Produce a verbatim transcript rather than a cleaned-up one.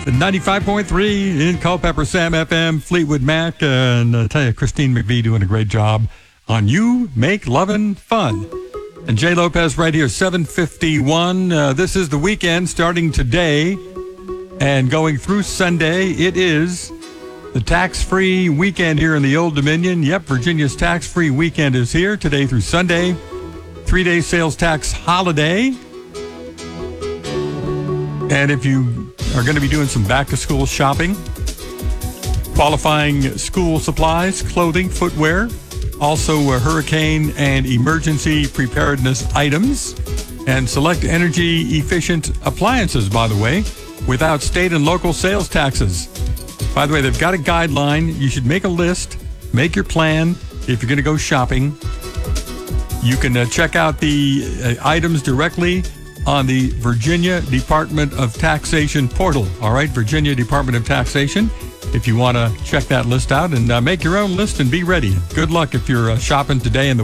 ninety-five point three in Culpeper Sam F M, Fleetwood Mac, uh, and I tell you, Christine McVie doing a great job on You Make Lovin' Fun. And Jay Lopez right here, seven fifty-one. Uh, this is the weekend starting today and going through Sunday. It is the tax-free weekend here in the Old Dominion. Yep, Virginia's tax-free weekend is here today through Sunday. Three-day sales tax holiday. And if you are going to be doing some back-to-school shopping, qualifying school supplies, clothing, footwear, also uh, hurricane and emergency preparedness items, and select energy-efficient appliances, by the way, without state and local sales taxes. By the way, they've got a guideline. You should make a list, make your plan if you're going to go shopping. You can uh, check out the uh, items directly on the Virginia Department of Taxation portal. All right, Virginia Department of Taxation. If you want to check that list out and uh, make your own list and be ready. Good luck if you're uh, shopping today in the